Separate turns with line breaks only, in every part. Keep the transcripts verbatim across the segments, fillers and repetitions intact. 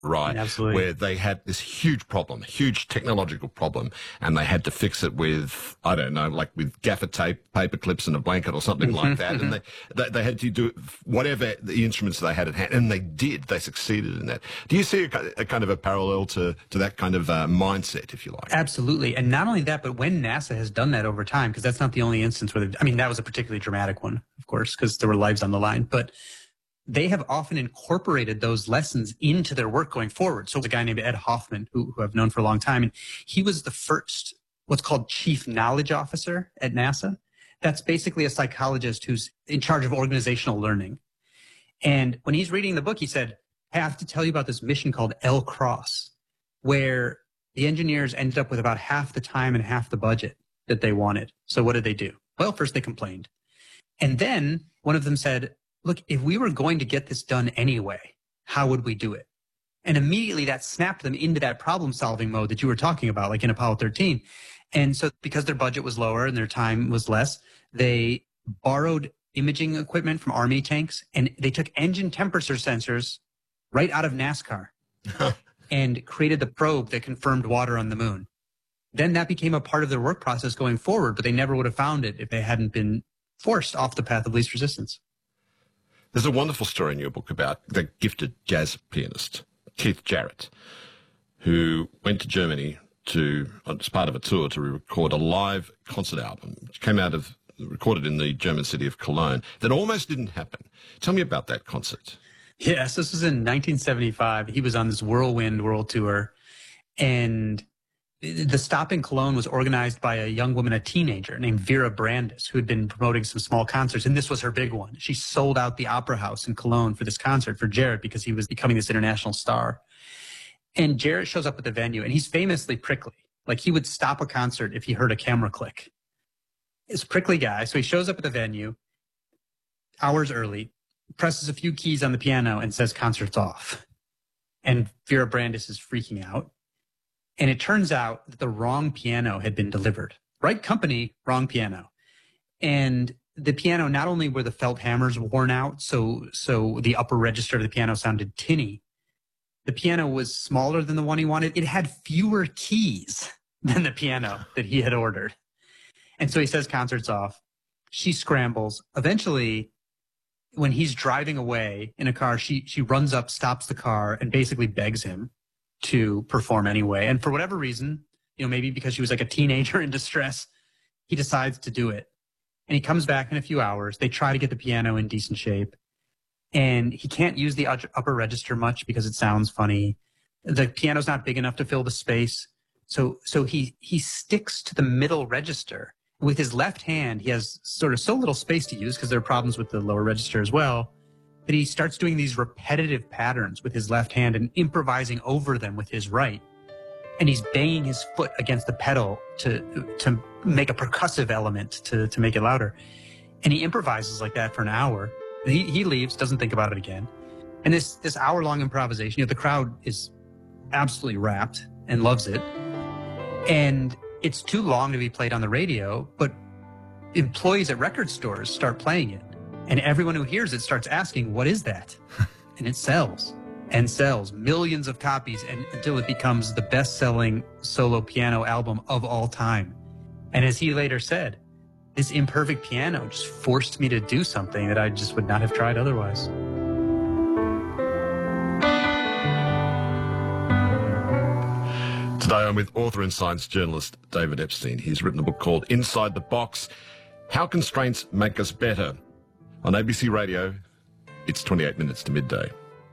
right?
Absolutely.
Where they had this huge problem, huge technological problem, and they had to fix it with, I don't know, like with gaffer tape, paper clips and a blanket or something like that. And they, they, they had to do whatever the instruments they had at hand, and they did. They succeeded in that. Do you see a, a kind of a parallel to, to that kind of uh, mindset, if you like?
Absolutely. And not only that, but when NASA has done that over time, because that's not the only instance where, I mean, that was a particularly dramatic one, of course, because there were lives on the line, but they have often incorporated those lessons into their work going forward. So there's a guy named Ed Hoffman, who, who I've known for a long time, and he was the first, what's called chief knowledge officer at NASA. That's basically a psychologist who's in charge of organizational learning. And when he's reading the book, he said, I have to tell you about this mission called L Cross, where the engineers ended up with about half the time and half the budget that they wanted. So what did they do? Well, first they complained. And then one of them said, look, if we were going to get this done anyway, how would we do it? And immediately that snapped them into that problem-solving mode that you were talking about, like in Apollo thirteen. And so because their budget was lower and their time was less, they borrowed imaging equipment from Army tanks, and they took engine temperature sensors right out of NASCAR and created the probe that confirmed water on the moon. Then that became a part of their work process going forward, but they never would have found it if they hadn't been forced off the path of least resistance.
There's a wonderful story in your book about the gifted jazz pianist, Keith Jarrett, who went to Germany to, as part of a tour, to record a live concert album, which came out of, recorded in the German city of Cologne, that almost didn't happen. Tell me about that concert.
Yes, this was in nineteen seventy-five. He was on this whirlwind world tour, and the stop in Cologne was organized by a young woman, a teenager named Vera Brandes, who had been promoting some small concerts, and this was her big one. She sold out the Opera House in Cologne for this concert for Jarrett because he was becoming this international star. And Jarrett shows up at the venue, and he's famously prickly. Like, he would stop a concert if he heard a camera click. He's a prickly guy, so he shows up at the venue hours early, presses a few keys on the piano, and says, "Concert's off." And Vera Brandes is freaking out. And it turns out that the wrong piano had been delivered. Right company, wrong piano. And the piano, not only were the felt hammers worn out, so so the upper register of the piano sounded tinny, the piano was smaller than the one he wanted. It had fewer keys than the piano that he had ordered. And so he says, "Concert's off." She scrambles. Eventually, when he's driving away in a car, she she runs up, stops the car, and basically begs him to perform anyway. And for whatever reason, you know, maybe because she was like a teenager in distress, he decides to do it. And he comes back in a few hours. They try to get the piano in decent shape. And he can't use the upper register much because it sounds funny. The piano's not big enough to fill the space. So so he he sticks to the middle register. With his left hand, he has sort of so little space to use because there are problems with the lower register as well, that he starts doing these repetitive patterns with his left hand and improvising over them with his right. And he's banging his foot against the pedal to to make a percussive element to, to make it louder. And he improvises like that for an hour. He, he leaves, doesn't think about it again. And this, this hour-long improvisation, you know, the crowd is absolutely rapt and loves it. And it's too long to be played on the radio, but employees at record stores start playing it. And everyone who hears it starts asking, what is that? And it sells and sells millions of copies and until it becomes the best-selling solo piano album of all time. And as he later said, this imperfect piano just forced me to do something that I just would not have tried otherwise.
Today I'm with author and science journalist David Epstein. He's written a book called Inside the Box, How Constraints Make Us Better. On A B C Radio, it's twenty-eight minutes to midday.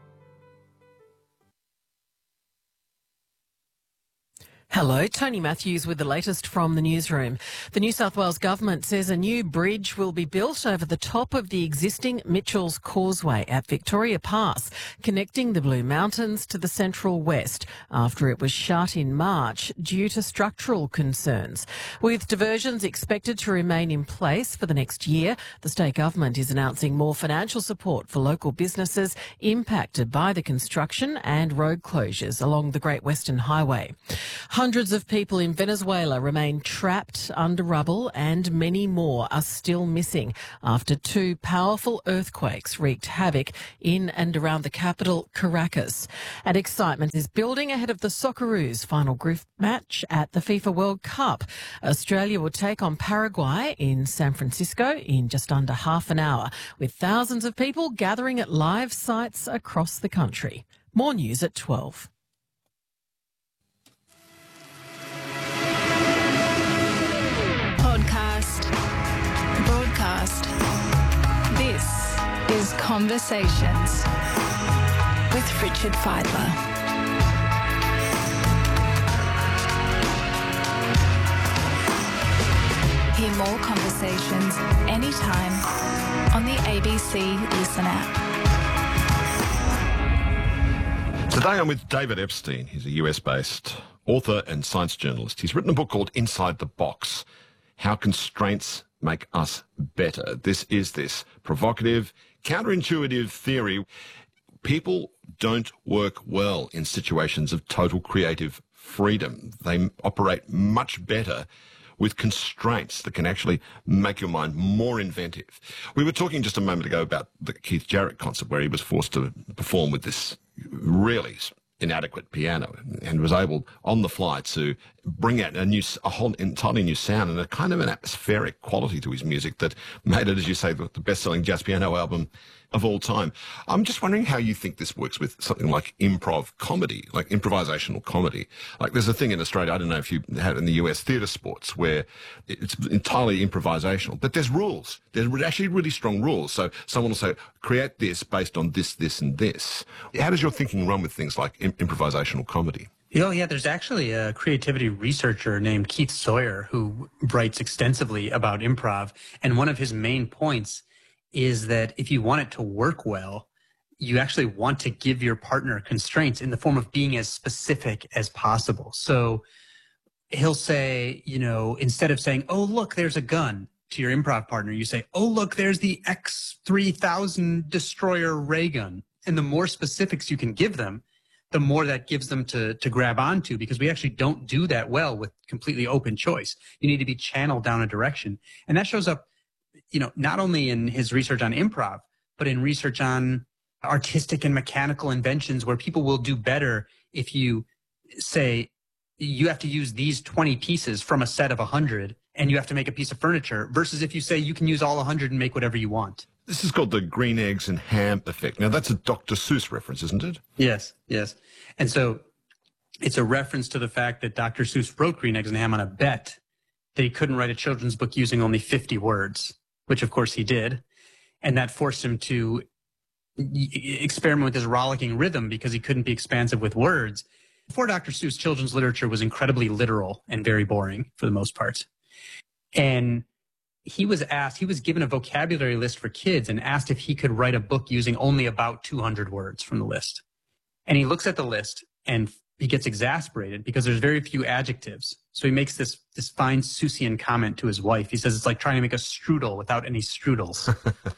Hello, Tony Matthews with the latest from the newsroom. The New South Wales government says a new bridge will be built over the top of the existing Mitchell's Causeway at Victoria Pass, connecting the Blue Mountains to the Central West after it was shut in March due to structural concerns. With diversions expected to remain in place for the next year, the state government is announcing more financial support for local businesses impacted by the construction and road closures along the Great Western Highway. Hundreds of people in Venezuela remain trapped under rubble and many more are still missing after two powerful earthquakes wreaked havoc in and around the capital, Caracas. And excitement is building ahead of the Socceroos' final group match at the FIFA World Cup. Australia will take on Paraguay in San Francisco in just under half an hour, with thousands of people gathering at live sites across the country. More news at twelve.
Podcast, broadcast. This is Conversations with Richard Fidler. Hear more conversations anytime on the A B C Listen app.
Today I'm with David Epstein. He's a U S-based author and science journalist. He's written a book called Inside the Box: How Constraints Make Us Better. This is this provocative, counterintuitive theory. People don't work well in situations of total creative freedom. They operate much better with constraints that can actually make your mind more inventive. We were talking just a moment ago about the Keith Jarrett concert where he was forced to perform with this really inadequate piano and was able on the fly to bring out a new, a whole entirely new sound and a kind of an atmospheric quality to his music that made it, as you say, the best-selling jazz piano album of all time. I'm just wondering how you think this works with something like improv comedy, like improvisational comedy. Like there's a thing in Australia, I don't know if you have in the U S, theatre sports, where it's entirely improvisational, but there's rules. There's actually really strong rules. So someone will say, create this based on this, this, and this. How does your thinking run with things like im- improvisational comedy?
Oh, yeah, there's actually a creativity researcher named Keith Sawyer who writes extensively about improv. And one of his main points is that if you want it to work well, you actually want to give your partner constraints in the form of being as specific as possible. So he'll say, you know, instead of saying, oh, look, there's a gun to your improv partner, you say, oh, look, there's the X three thousand destroyer ray gun. And the more specifics you can give them, the more that gives them to, to grab onto, because we actually don't do that well with completely open choice. You need to be channeled down a direction. And that shows up, you know, not only in his research on improv, but in research on artistic and mechanical inventions where people will do better if you say you have to use these twenty pieces from a set of one hundred and you have to make a piece of furniture versus if you say you can use all one hundred and make whatever you want.
This is called the green eggs and ham effect. Now, that's a Doctor Seuss reference, isn't it?
Yes, yes. And so it's a reference to the fact that Doctor Seuss wrote Green Eggs and Ham on a bet that he couldn't write a children's book using only fifty words, which of course he did. And that forced him to experiment with his rollicking rhythm because he couldn't be expansive with words. Before Doctor Seuss, children's literature was incredibly literal and very boring for the most part. And he was asked, he was given a vocabulary list for kids and asked if he could write a book using only about two hundred words from the list. And he looks at the list and he gets exasperated because there's very few adjectives. So he makes this, this fine Seussian comment to his wife. He says it's like trying to make a strudel without any strudels.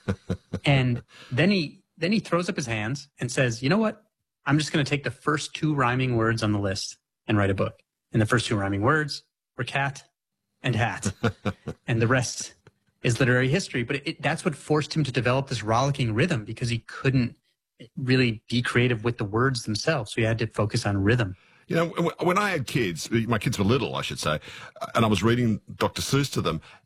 And then he, then he throws up his hands and says, you know what? I'm just going to take the first two rhyming words on the list and write a book. And the first two rhyming words were cat and hat. And the rest is literary history. But it, that's what forced him to develop this rollicking rhythm because he couldn't really be creative with the words themselves. So he had to focus on rhythm.
You know, when I had kids, my kids were little, I should say, and I was reading Doctor Seuss to them,